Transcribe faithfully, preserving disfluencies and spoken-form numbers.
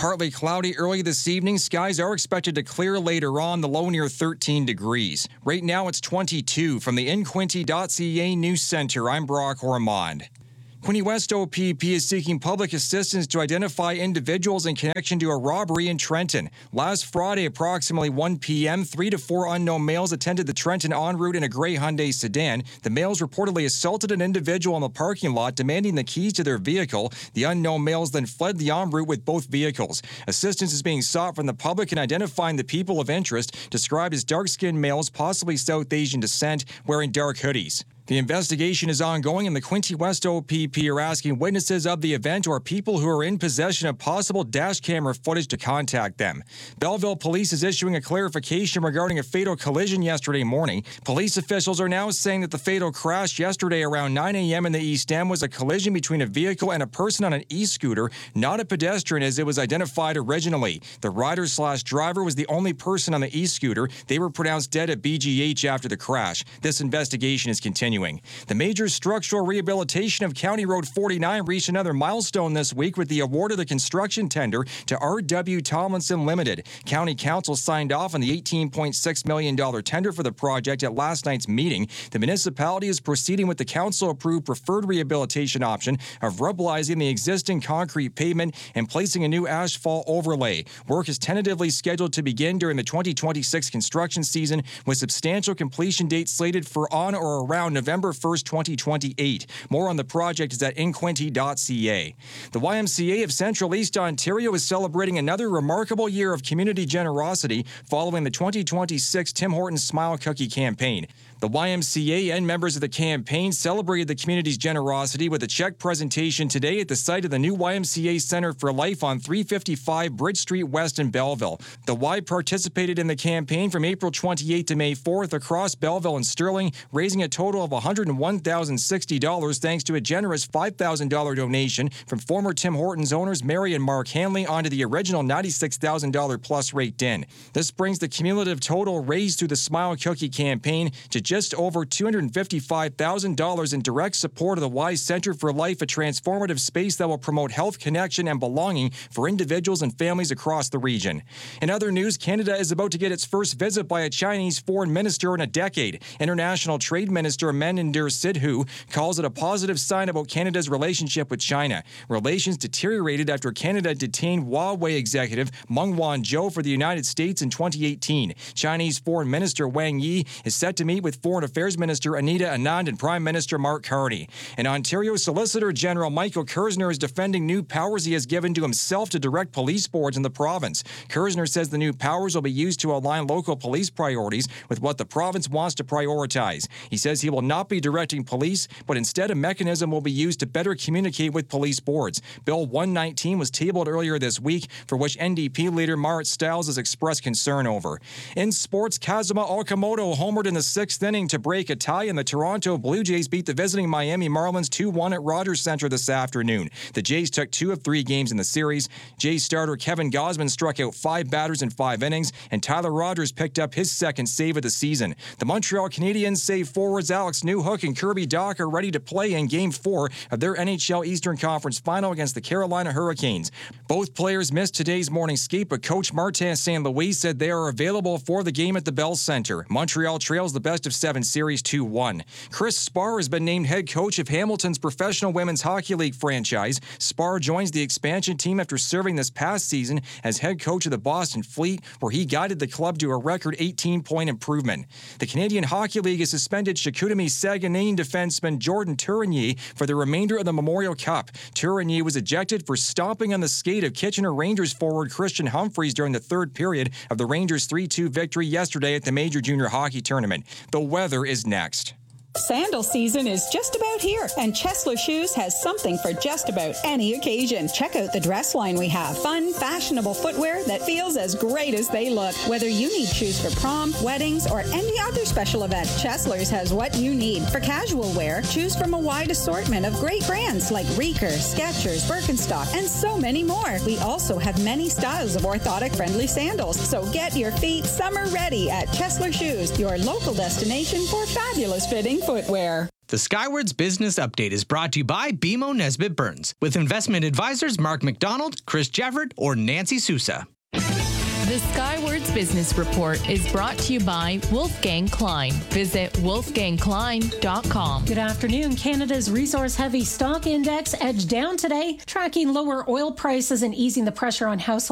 Partly cloudy early this evening. Skies are expected to clear later on, the low near thirteen degrees. Right now it's twenty-two. From the in quinte dot c a News Center, I'm Brock Ormond. Quinte West O P P is seeking public assistance to identify individuals in connection to a robbery in Trenton. Last Friday, approximately one p.m., three to four unknown males attended the Trenton en route in a gray Hyundai sedan. The males reportedly assaulted an individual in the parking lot, demanding the keys to their vehicle. The unknown males then fled the en route with both vehicles. Assistance is being sought from the public in identifying the people of interest, described as dark-skinned males, possibly South Asian descent, wearing dark hoodies. The investigation is ongoing, and the Quinte West O P P are asking witnesses of the event or people who are in possession of possible dash camera footage to contact them. Belleville Police is issuing a clarification regarding a fatal collision yesterday morning. Police officials are now saying that the fatal crash yesterday around nine a.m. in the East End was a collision between a vehicle and a person on an e-scooter, not a pedestrian as it was identified originally. The rider slash driver was the only person on the e-scooter. They were pronounced dead at B G H after the crash. This investigation is continuing. The major structural rehabilitation of County Road forty-nine reached another milestone this week with the award of the construction tender to R W Tomlinson Limited. County Council signed off on the eighteen point six million dollars tender for the project at last night's meeting. The municipality is proceeding with the council-approved preferred rehabilitation option of rubblizing the existing concrete pavement and placing a new asphalt overlay. Work is tentatively scheduled to begin during the twenty twenty-six construction season, with substantial completion dates slated for on or around November first, twenty twenty-eight. More on the project is at in quinte dot c a. The Y M C A of Central East Ontario is celebrating another remarkable year of community generosity following the twenty twenty-six Tim Hortons Smile Cookie campaign. The Y M C A and members of the campaign celebrated the community's generosity with a check presentation today at the site of the new Y M C A Center for Life on three fifty-five Bridge Street West in Belleville. The Y participated in the campaign from April twenty-eighth to May fourth across Belleville and Sterling, raising a total of one hundred one thousand sixty dollars thanks to a generous five thousand dollars donation from former Tim Hortons owners Mary and Mark Hanley onto the original ninety-six thousand dollars plus raked in. This brings the cumulative total raised through the Smile Cookie campaign to just over two hundred fifty-five thousand dollars in direct support of the Y Center for Life, a transformative space that will promote health, connection, and belonging for individuals and families across the region. In other news, Canada is about to get its first visit by a Chinese foreign minister in a decade. International Trade Minister Meninder Sidhu calls it a positive sign about Canada's relationship with China. Relations deteriorated after Canada detained Huawei executive Meng Wanzhou for the United States in twenty eighteen. Chinese Foreign Minister Wang Yi is set to meet with Foreign Affairs Minister Anita Anand and Prime Minister Mark Carney. And Ontario Solicitor General Michael Kerzner is defending new powers he has given to himself to direct police boards in the province. Kerzner says the new powers will be used to align local police priorities with what the province wants to prioritize. He says he will not be directing police, but instead a mechanism will be used to better communicate with police boards. Bill one nineteen was tabled earlier this week, for which N D P leader Marit Stiles has expressed concern over. In sports, Kazuma Okamoto homered in the sixth inning to break a tie, and the Toronto Blue Jays beat the visiting Miami Marlins two one at Rogers Centre this afternoon. The Jays took two of three games in the series. Jays starter Kevin Gausman struck out five batters in five innings, and Tyler Rogers picked up his second save of the season. The Montreal Canadiens save forwards Alex Newhook and Kirby Dach are ready to play in Game four of their N H L Eastern Conference Final against the Carolina Hurricanes. Both players missed today's morning skate, but coach Martin Saint Louis said they are available for the game at the Bell Centre. Montreal trails the best of seven series two one. Chris Spar has been named head coach of Hamilton's Professional Women's Hockey League franchise. Spar joins the expansion team after serving this past season as head coach of the Boston Fleet, where he guided the club to a record eighteen-point improvement. The Canadian Hockey League has suspended Chicoutimi Saguenay defenseman Jordan Tourigny for the remainder of the Memorial Cup. Tourigny was ejected for stomping on the skate of Kitchener Rangers forward Christian Humphreys during the third period of the Rangers three two victory yesterday at the Major Junior Hockey Tournament. The weather is next. Sandal season is just about here, and Chesler Shoes has something for just about any occasion. Check out the dress line we have. Fun, fashionable footwear that feels as great as they look. Whether you need shoes for prom, weddings, or any other special event, Chesler's has what you need. For casual wear, choose from a wide assortment of great brands like Reeker, Skechers, Birkenstock, and so many more. We also have many styles of orthotic-friendly sandals, so get your feet summer ready at Chesler Shoes, your local destination for fabulous fitting footwear. The Skywards Business Update is brought to you by B M O Nesbitt Burns, with investment advisors Mark McDonald, Chris Jefford, or Nancy Sousa. The Skywards Business Report is brought to you by Wolfgang Klein. Visit wolfgang klein dot com. Good afternoon. Canada's resource-heavy stock index edged down today, tracking lower oil prices and easing the pressure on households.